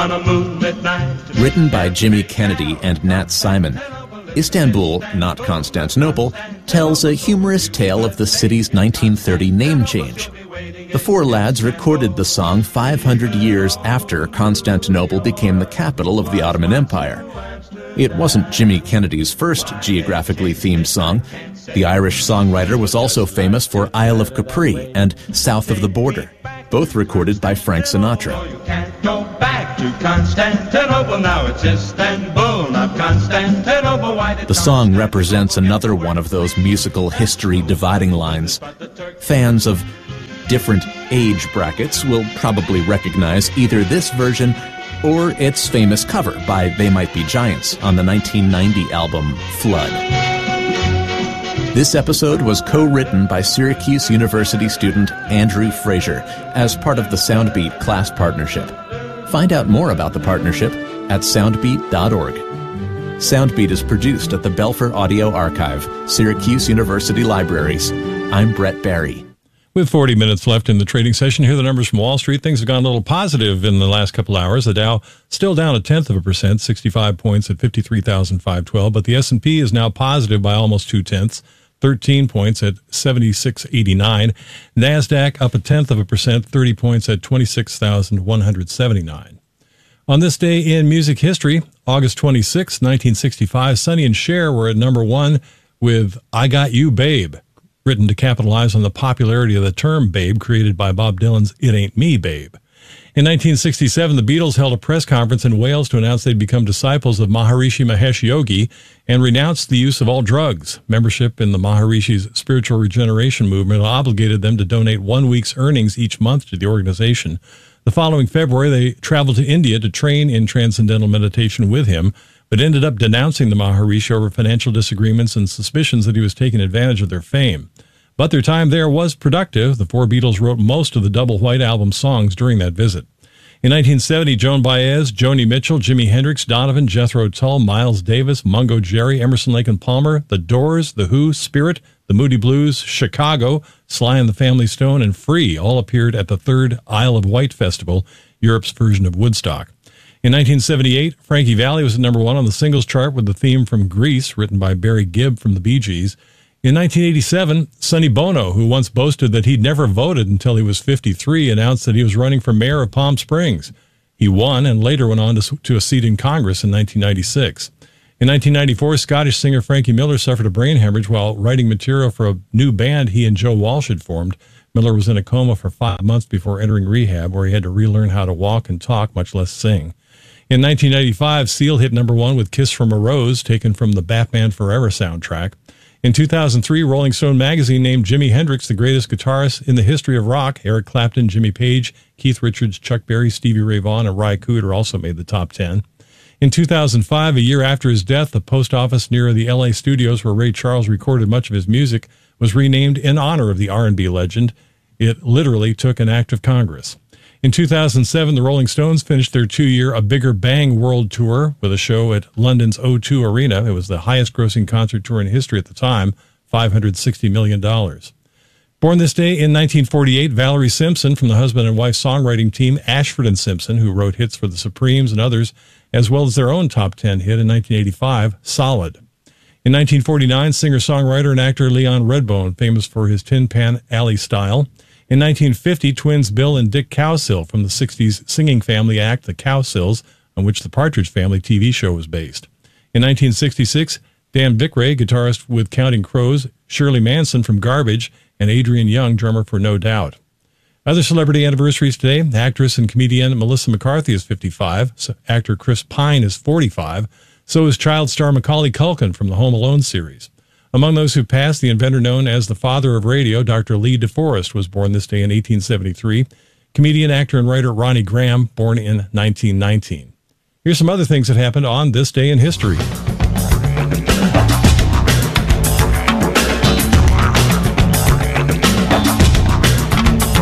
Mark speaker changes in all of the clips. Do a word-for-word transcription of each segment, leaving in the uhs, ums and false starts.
Speaker 1: On a moonlit night.
Speaker 2: Written by Jimmy Kennedy and Nat Simon, Istanbul, not Constantinople, tells a humorous tale of the city's nineteen thirty name change. The four lads recorded the song five hundred years after Constantinople became the capital of the Ottoman Empire. It wasn't Jimmy Kennedy's first geographically themed song. The Irish songwriter was also famous for Isle of Capri and South of the Border, both recorded by Frank Sinatra.
Speaker 1: You can't go back to Constantinople, now it's Istanbul, not Constantinople. Why did
Speaker 2: The song represents another one of those musical history dividing lines. Fans of different age brackets will probably recognize either this version or its famous cover by They Might Be Giants on the nineteen ninety album Flood. This episode was co-written by Syracuse University student Andrew Fraser as part of the Soundbeat class partnership. Find out more about the partnership at soundbeat dot org. Soundbeat is produced at the Belfer Audio Archive, Syracuse University Libraries. I'm Brett Barry.
Speaker 3: With forty minutes left in the trading session, here are the numbers from Wall Street. Things have gone a little positive in the last couple hours. The Dow still down a tenth of a percent, sixty-five points at fifty-three thousand five hundred twelve, but the S and P is now positive by almost two tenths, thirteen points at seventy-six eighty-nine. NASDAQ up a tenth of a percent, thirty points at twenty-six thousand one hundred seventy-nine. On this day in music history, August twenty-sixth, nineteen sixty-five, Sonny and Cher were at number one with I Got You, Babe, written to capitalize on the popularity of the term babe created by Bob Dylan's It Ain't Me, Babe. In nineteen sixty-seven, the Beatles held a press conference in Wales to announce they'd become disciples of Maharishi Mahesh Yogi and renounced the use of all drugs. Membership in the Maharishi's spiritual regeneration movement obligated them to donate one week's earnings each month to the organization. The following February, they traveled to India to train in transcendental meditation with him, but ended up denouncing the Maharishi over financial disagreements and suspicions that he was taking advantage of their fame. But their time there was productive. The four Beatles wrote most of the Double White Album songs during that visit. In nineteen seventy, Joan Baez, Joni Mitchell, Jimi Hendrix, Donovan, Jethro Tull, Miles Davis, Mungo Jerry, Emerson, Lake and Palmer, The Doors, The Who, Spirit, The Moody Blues, Chicago, Sly and the Family Stone, and Free all appeared at the third Isle of Wight Festival, Europe's version of Woodstock. In nineteen seventy-eight, Frankie Valli was at number one on the singles chart with the theme from Grease, written by Barry Gibb from the Bee Gees. In nineteen eighty-seven, Sonny Bono, who once boasted that he'd never voted until he was fifty-three, announced that he was running for mayor of Palm Springs. He won and later went on to, to a seat in Congress in nineteen ninety-six. In nineteen ninety-four, Scottish singer Frankie Miller suffered a brain hemorrhage while writing material for a new band he and Joe Walsh had formed. Miller was in a coma for five months before entering rehab, where he had to relearn how to walk and talk, much less sing. In nineteen ninety-five, Seal hit number one with Kiss from a Rose, taken from the Batman Forever soundtrack. In two thousand three, Rolling Stone magazine named Jimi Hendrix the greatest guitarist in the history of rock. Eric Clapton, Jimmy Page, Keith Richards, Chuck Berry, Stevie Ray Vaughan, and Ry Cooder also made the top ten. In two thousand five, a year after his death, the post office near the L A studios where Ray Charles recorded much of his music was renamed in honor of the R and B legend. It literally took an act of Congress. In two thousand seven, the Rolling Stones finished their two-year A Bigger Bang World Tour with a show at London's O two Arena. It was the highest-grossing concert tour in history at the time, five hundred sixty million dollars. Born this day in nineteen forty-eight, Valerie Simpson from the husband and wife songwriting team Ashford and Simpson, who wrote hits for the Supremes and others, as well as their own top ten hit in nineteen eighty-five, Solid. In nineteen forty-nine, singer-songwriter and actor Leon Redbone, famous for his Tin Pan Alley style. In nineteen fifty, twins Bill and Dick Cowsill from the sixties singing family act The Cowsills, on which the Partridge Family T V show was based. In nineteen sixty-six, Dan Bickray, guitarist with Counting Crows, Shirley Manson from Garbage, and Adrian Young, drummer for No Doubt. Other celebrity anniversaries today, actress and comedian Melissa McCarthy is fifty-five, actor Chris Pine is forty-five, so is child star Macaulay Culkin from the Home Alone series. Among those who passed, the inventor known as the father of radio, Doctor Lee DeForest, was born this day in eighteen seventy-three. Comedian, actor, and writer Ronnie Graham, born in nineteen nineteen. Here's some other things that happened on this day in history.
Speaker 4: On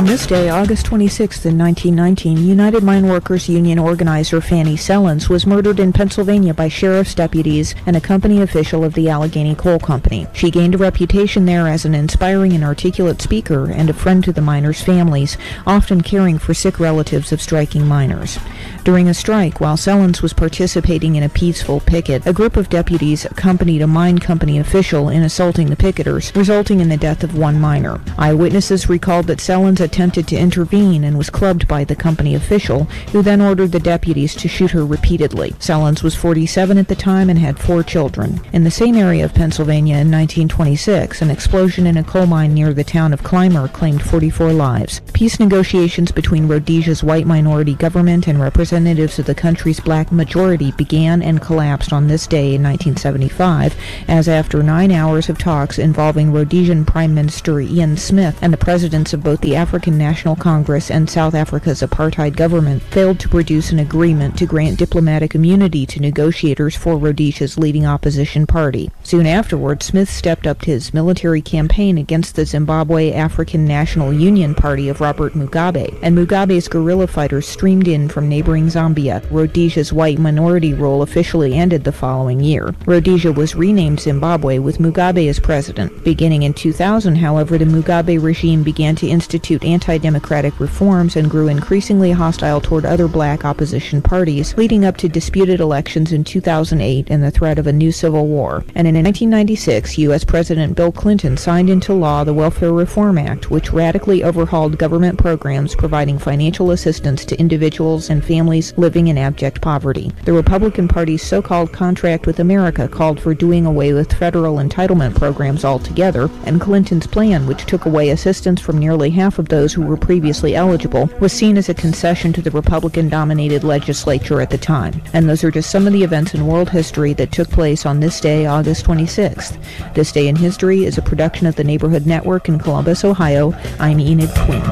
Speaker 4: this day, August twenty-sixth in nineteen nineteen, United Mine Workers Union organizer Fanny Sellens was murdered in Pennsylvania by sheriff's deputies and a company official of the Allegheny Coal Company. She gained a reputation there as an inspiring and articulate speaker and a friend to the miners' families, often caring for sick relatives of striking miners. During a strike, while Sellens was participating in a peaceful picket, a group of deputies accompanied a mine company official in assaulting the picketers, resulting in the death of one miner. Eyewitnesses recalled that Sellens attempted to intervene and was clubbed by the company official, who then ordered the deputies to shoot her repeatedly. Sellens was forty-seven at the time and had four children. In the same area of Pennsylvania in nineteen twenty-six, an explosion in a coal mine near the town of Clymer claimed forty-four lives. Peace negotiations between Rhodesia's white minority government and representatives of the country's black majority began and collapsed on this day in nineteen seventy-five, as after nine hours of talks involving Rhodesian Prime Minister Ian Smith and the presidents of both the African National Congress and South Africa's apartheid government failed to produce an agreement to grant diplomatic immunity to negotiators for Rhodesia's leading opposition party. Soon afterward, Smith stepped up his military campaign against the Zimbabwe African National Union Party of Robert Mugabe, and Mugabe's guerrilla fighters streamed in from neighboring Zambia. Rhodesia's white minority rule officially ended the following year. Rhodesia was renamed Zimbabwe with Mugabe as president. Beginning in two thousand, however, the Mugabe regime began to institute anti-democratic reforms and grew increasingly hostile toward other black opposition parties, leading up to disputed elections in two thousand eight and the threat of a new civil war. And in nineteen ninety-six, U S President Bill Clinton signed into law the Welfare Reform Act, which radically overhauled government programs providing financial assistance to individuals and families living in abject poverty. The Republican Party's so-called contract with America called for doing away with federal entitlement programs altogether, and Clinton's plan, which took away assistance from nearly half of those who were previously eligible, was seen as a concession to the Republican-dominated legislature at the time. And those are just some of the events in world history that took place on this day, August twenty-sixth. This Day in History is a production of the Neighborhood Network in Columbus, Ohio. I'm Enid Quinn.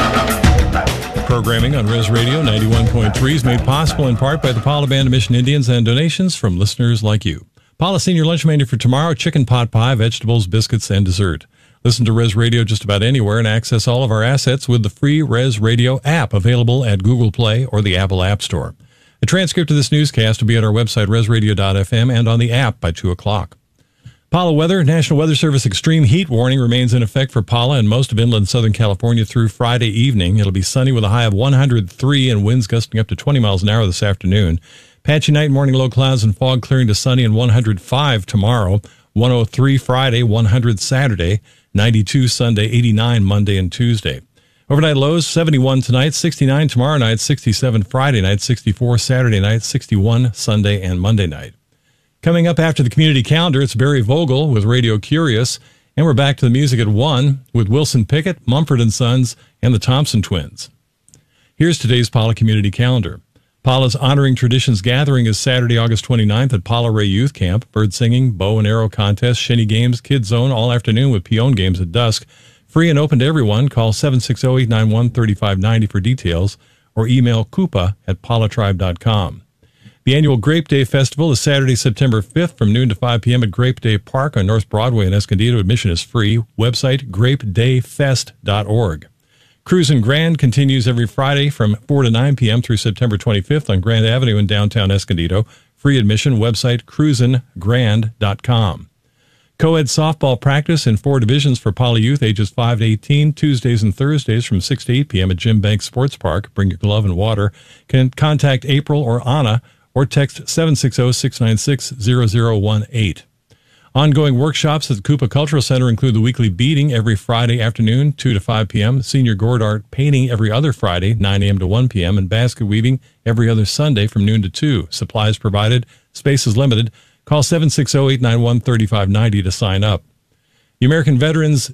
Speaker 3: Programming on Res Radio ninety-one point three is made possible in part by the Paula Band of Mission Indians and donations from listeners like you. Paula Senior Lunch Menu for tomorrow: chicken pot pie, vegetables, biscuits, and dessert. Listen to Res Radio just about anywhere and access all of our assets with the free Res Radio app available at Google Play or the Apple App Store. A transcript of this newscast will be at our website, res radio dot f m, and on the app by two o'clock. Paula weather. National Weather Service extreme heat warning remains in effect for Paula and most of inland Southern California through Friday evening. It'll be sunny with a high of one hundred three and winds gusting up to twenty miles an hour this afternoon. Patchy night, morning low clouds and fog clearing to sunny and one hundred five tomorrow, one oh three Friday, one hundred Saturday, ninety-two Sunday, eighty-nine Monday and Tuesday. Overnight lows, seventy-one tonight, sixty-nine tomorrow night, sixty-seven Friday night, sixty-four Saturday night, sixty-one Sunday and Monday night. Coming up after the community calendar, it's Barry Vogel with Radio Curious, and we're back to the music at one with Wilson Pickett, Mumford and Sons, and the Thompson Twins. Here's today's Paula community calendar. Paula's Honoring Traditions Gathering is Saturday, August twenty-ninth at Paula Ray Youth Camp. Bird singing, bow and arrow contest, shinny games, kids zone all afternoon with peon games at dusk. Free and open to everyone. Call seven six zero, eight nine one, three five nine zero for details or email Koopa at paula tribe dot com. The annual Grape Day Festival is Saturday, September fifth from noon to five p.m. at Grape Day Park on North Broadway in Escondido. Admission is free. Website grape day fest dot org. Cruisin' Grand continues every Friday from four to nine p.m. through September twenty-fifth on Grand Avenue in downtown Escondido. Free admission. Website cruisin grand dot com. Co-ed softball practice in four divisions for Paula Youth ages five to eighteen, Tuesdays and Thursdays from six to eight p.m. at Jim Banks Sports Park. Bring your glove and water. Can contact April or Anna or text seven six zero, six nine six, zero zero one eight. Ongoing workshops at the Koopa Cultural Center include the weekly beading every Friday afternoon, two to five p.m., senior gourd art painting every other Friday, nine a.m. to one p.m., and basket weaving every other Sunday from noon to two. Supplies provided. Space is limited. Call seven six zero, eight nine one, three five nine zero to sign up. The American Veterans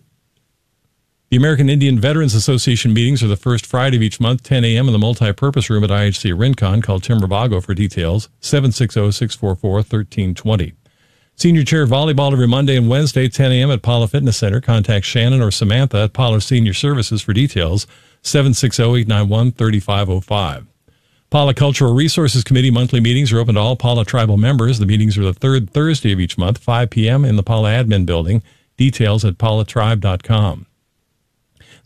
Speaker 3: The American Indian Veterans Association meetings are the first Friday of each month, ten a.m. in the multi-purpose room at I H C Rincon. Call Tim Ravago for details, seven six zero, six four four, one three two zero. Senior Chair Volleyball every Monday and Wednesday, ten a.m. at Paula Fitness Center. Contact Shannon or Samantha at Paula Senior Services for details, seven six zero, eight nine one, three five zero five. Paula Cultural Resources Committee monthly meetings are open to all Paula tribal members. The meetings are the third Thursday of each month, five p.m. in the Paula Admin Building. Details at paula tribe dot com.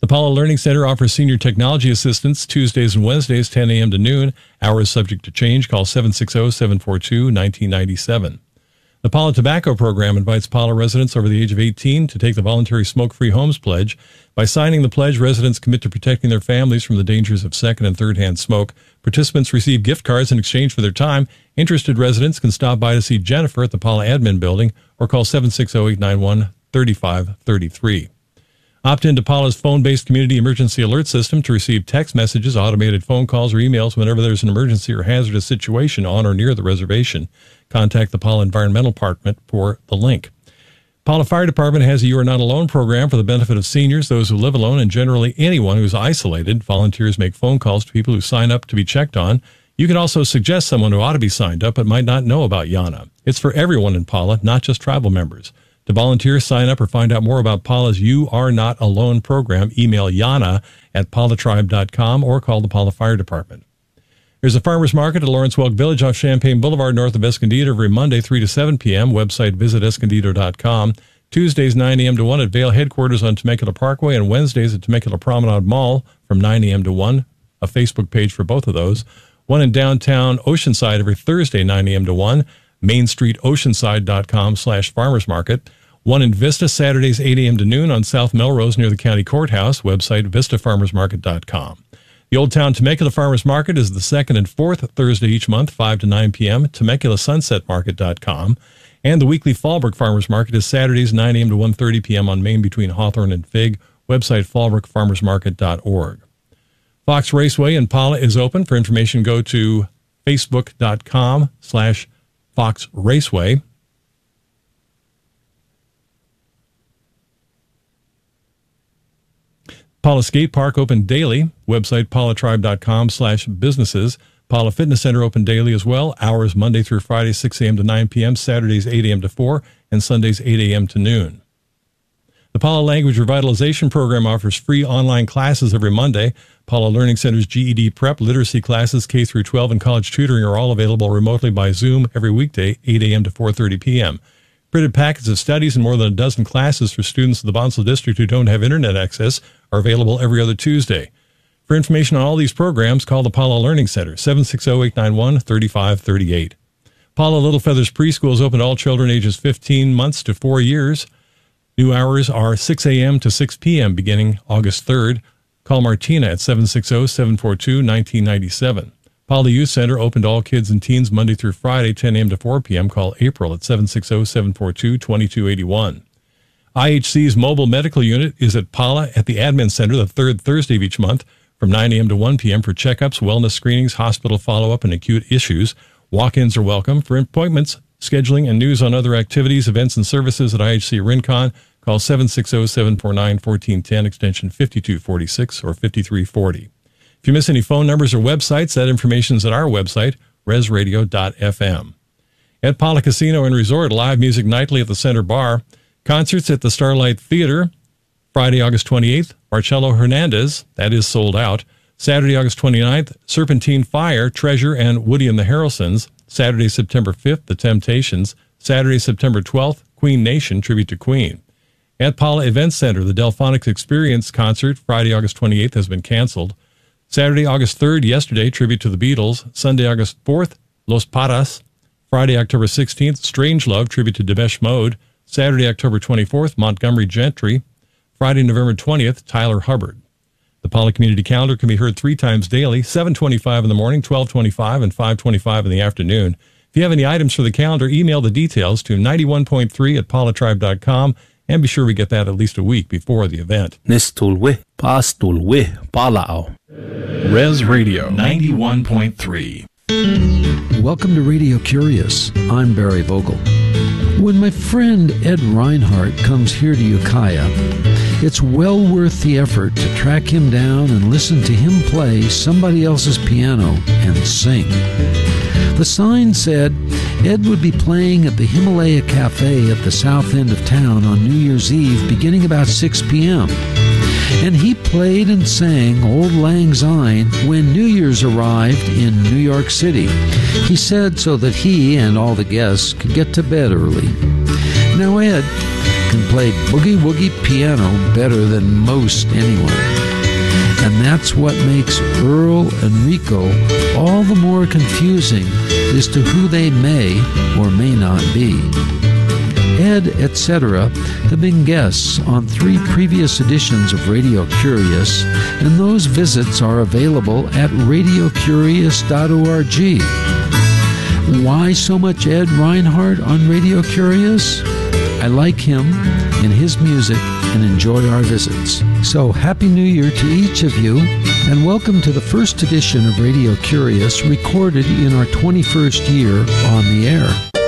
Speaker 3: The Paula Learning Center offers senior technology assistance Tuesdays and Wednesdays, ten a.m. to noon. Hours subject to change. Call seven six zero, seven four two, one nine nine seven. The Paula Tobacco Program invites Paula residents over the age of eighteen to take the voluntary Smoke-Free Homes Pledge. By signing the pledge, residents commit to protecting their families from the dangers of second- and third-hand smoke. Participants receive gift cards in exchange for their time. Interested residents can stop by to see Jennifer at the Paula Admin Building or call seven six zero, eight nine one, three five three three. Opt into Paula's phone-based community emergency alert system to receive text messages, automated phone calls, or emails whenever there's an emergency or hazardous situation on or near the reservation. Contact the Paula Environmental Department for the link. Paula Fire Department has a You Are Not Alone program for the benefit of seniors, those who live alone, and generally anyone who's isolated. Volunteers make phone calls to people who sign up to be checked on. You can also suggest someone who ought to be signed up but might not know about Yana. It's for everyone in Paula, not just tribal members. To volunteer, sign up, or find out more about Paula's You Are Not Alone program, email Yana at paula tribe dot com or call the Paula Fire Department. There's a farmer's market at Lawrence Welk Village off Champaign Boulevard north of Escondido every Monday, three to seven p.m. Website visit escondido dot com. Tuesdays, nine a.m. to one at Vail headquarters on Temecula Parkway, and Wednesdays at Temecula Promenade Mall from nine a.m. to one. A Facebook page for both of those. One in downtown Oceanside every Thursday, nine a.m. to one. main street oceanside dot com slash farmers market. One in Vista, Saturdays, eight a.m. to noon on South Melrose near the county courthouse. Website vista farmers market dot com. The Old Town Temecula Farmers Market is the second and fourth Thursday each month, five to nine p.m. temecula sunset market dot com. And the weekly Fallbrook Farmers Market is Saturdays, nine a.m. to one thirty p.m. on Main between Hawthorne and Fig. Website fallbrook farmers market dot org. Fox Raceway in Paula is open. For information, go to facebook dot com slash Fox Raceway. Paula Skate Park open daily. Website paula tribe dot com slash businesses. Paula Fitness Center open daily as well. Hours Monday through Friday, six a.m. to nine p.m., Saturdays, eight a.m. to four, and Sundays, eight a.m. to noon. The Paula Language Revitalization Program offers free online classes every Monday. Paula Learning Center's G E D Prep, literacy classes, K through twelve, and college tutoring are all available remotely by Zoom every weekday, eight a.m. to four thirty p.m. Printed packets of studies and more than a dozen classes for students of the Bonsall District who don't have internet access are available every other Tuesday. For information on all these programs, call the Paula Learning Center, seven six zero, eight nine one, three five three eight. Paula Little Feathers Preschool is open to all children ages fifteen months to four years. New hours are six a.m. to six p.m. beginning August third. Call Martina at seven six zero, seven four two, one nine nine seven. Paula Youth Center open to all kids and teens Monday through Friday, ten a.m. to four p.m. Call April at seven six zero, seven four two, two two eight one. I H C's mobile medical unit is at Paula at the Admin Center the third Thursday of each month from nine a.m. to one p.m. for checkups, wellness screenings, hospital follow-up, and acute issues. Walk-ins are welcome. For appointments, scheduling, and news on other activities, events, and services at I H C Rincon, call seven six zero, seven four nine, one four one zero, extension fifty-two forty-six or fifty-three forty. If you miss any phone numbers or websites, that information is at our website, res radio dot f m. At Paula Casino and Resort, live music nightly at the Center Bar. Concerts at the Starlight Theater, Friday, August twenty-eighth, Marcello Hernandez, that is sold out. Saturday, August twenty-ninth, Serpentine Fire, Treasure, and Woody and the Harrelsons. Saturday, September fifth, The Temptations. Saturday, September twelfth, Queen Nation, tribute to Queen. At Paula Event Center, the Delphonics Experience concert, Friday, August twenty-eighth, has been canceled. Saturday, August third, yesterday, tribute to the Beatles. Sunday, August fourth, Los Paras. Friday, October sixteenth, Strangelove, tribute to Depeche Mode. Saturday, October twenty-fourth, Montgomery Gentry. Friday, November twentieth, Tyler Hubbard. The Paula Community Calendar can be heard three times daily, seven twenty-five in the morning, twelve twenty-five, and five twenty-five in the afternoon. If you have any items for the calendar, email the details to ninety-one point three at paula tribe dot com, and be sure we get that at least a week before the event.
Speaker 5: Nistulwe, pastulwe, palao.
Speaker 3: Res Radio ninety-one point three.
Speaker 6: Welcome to Radio Curious. I'm Barry Vogel. When my friend Ed Reinhardt comes here to Ukiah, it's well worth the effort to track him down and listen to him play somebody else's piano and sing. The sign said Ed would be playing at the Himalaya Cafe at the south end of town on New Year's Eve beginning about six p.m. And he played and sang Old Lang Syne when New Year's arrived in New York City. He said so that he and all the guests could get to bed early. Now Ed can play boogie-woogie piano better than most anyone. And that's what makes Earl and Rico all the more confusing as to who they may or may not be. Ed, et cetera have been guests on three previous editions of Radio Curious, and those visits are available at radio curious dot org. Why so much Ed Reinhardt on Radio Curious? I like him and his music and enjoy our visits. So Happy New Year to each of you, and welcome to the first edition of Radio Curious, recorded in our twenty-first year on the air.